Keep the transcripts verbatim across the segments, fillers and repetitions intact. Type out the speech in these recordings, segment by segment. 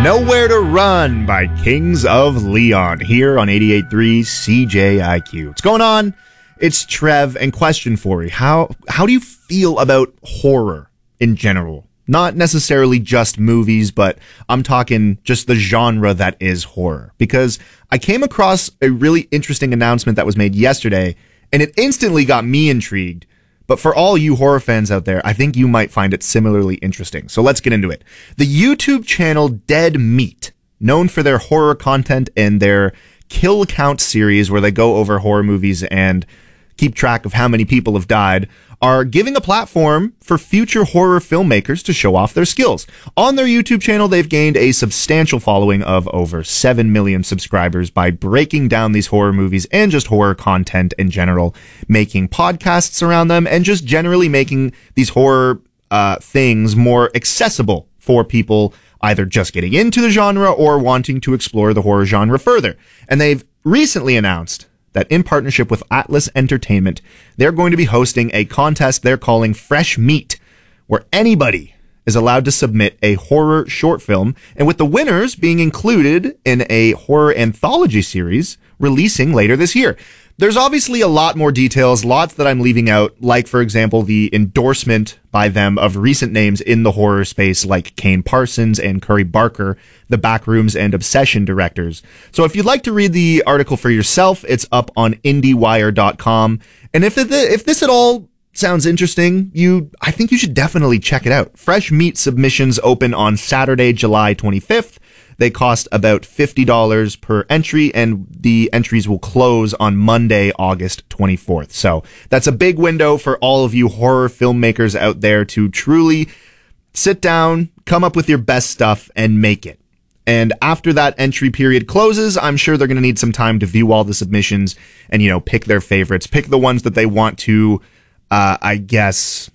Nowhere to Run by Kings of Leon here on eighty-eight point three C J I Q. What's going on? It's Trev, and question for you. How, how do you feel about horror in general? Not necessarily just movies, but I'm talking just the genre that is horror. Because I came across a really interesting announcement that was made yesterday, and it instantly got me intrigued. But for all you horror fans out there, I think you might find it similarly interesting. So let's get into it. The YouTube channel Dead Meat, known for their horror content and their kill count series where they go over horror movies and keep track of how many people have died, are giving a platform for future horror filmmakers to show off their skills. On their YouTube channel, they've gained a substantial following of over seven million subscribers by breaking down these horror movies and just horror content in general, making podcasts around them, and just generally making these horror uh, things more accessible for people either just getting into the genre or wanting to explore the horror genre further. And they've recently announced that in partnership with Atlas Entertainment, they're going to be hosting a contest they're calling Fresh Meat, where anybody is allowed to submit a horror short film, and with the winners being included in a horror anthology series releasing later this year. There's obviously a lot more details, lots that I'm leaving out, like, for example, the endorsement by them of recent names in the horror space like Kane Parsons and Curry Barker, the Backrooms and Obsession directors. So if you'd like to read the article for yourself, it's up on IndieWire dot com. And if it, if this at all sounds interesting, you I think you should definitely check it out. Fresh Meat submissions open on Saturday, July twenty-fifth. They cost about fifty dollars per entry, and the entries will close on Monday, August twenty-fourth. So that's a big window for all of you horror filmmakers out there to truly sit down, come up with your best stuff, and make it. And after that entry period closes, I'm sure they're going to need some time to view all the submissions and, you know, pick their favorites, pick the ones that they want to, uh, I guess,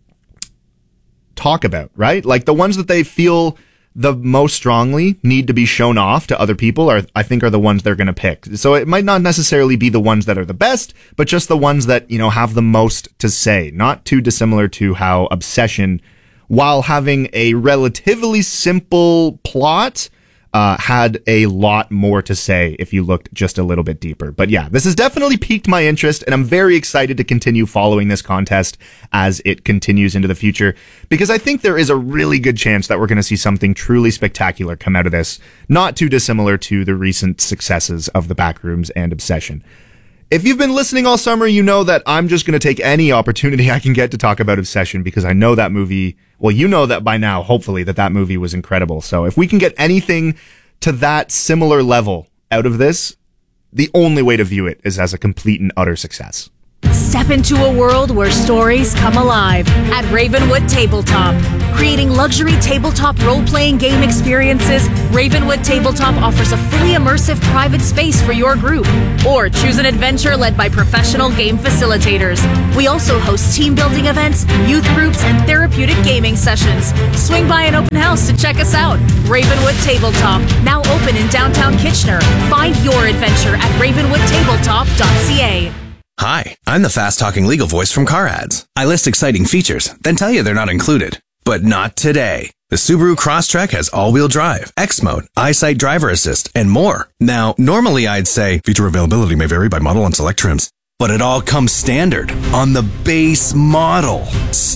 talk about, right? Like the ones that they feel the most strongly need to be shown off to other people are, I think, are the ones they're going to pick. So it might not necessarily be the ones that are the best, but just the ones that, you know, have the most to say. Not too dissimilar to how Obsession, while having a relatively simple plot, uh, had a lot more to say if you looked just a little bit deeper. But yeah, this has definitely piqued my interest, and I'm very excited to continue following this contest as it continues into the future, because I think there is a really good chance that we're going to see something truly spectacular come out of this, not too dissimilar to the recent successes of the Backrooms and Obsession. If you've been listening all summer, you know that I'm just going to take any opportunity I can get to talk about Obsession, because I know that movie, well, you know that by now, hopefully, that that movie was incredible. So if we can get anything to that similar level out of this, the only way to view it is as a complete and utter success. Step into a world where stories come alive at Ravenwood Tabletop. Creating luxury tabletop role-playing game experiences, Ravenwood Tabletop offers a fully immersive private space for your group. Or choose an adventure led by professional game facilitators. We also host team-building events, youth groups, and therapeutic gaming sessions. Swing by an open house to check us out. Ravenwood Tabletop, now open in downtown Kitchener. Find your adventure at ravenwood tabletop dot c a. Hi, I'm the fast-talking legal voice from Car Ads. I list exciting features, then tell you they're not included. But not today. The Subaru Crosstrek has all-wheel drive, X-Mode, EyeSight Driver Assist, and more. Now, normally I'd say feature availability may vary by model and select trims, but it all comes standard on the base model.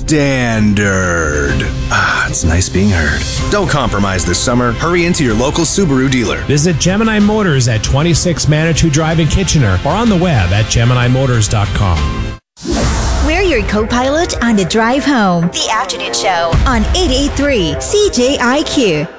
Standard. Ah, it's nice being heard. Don't compromise this summer. Hurry into your local Subaru dealer. Visit Gemini Motors at twenty-six Manitou Drive in Kitchener or on the web at gemini motors dot com. We're your co-pilot on the drive home. The Afternoon Show on eighty-eight point three C J I Q.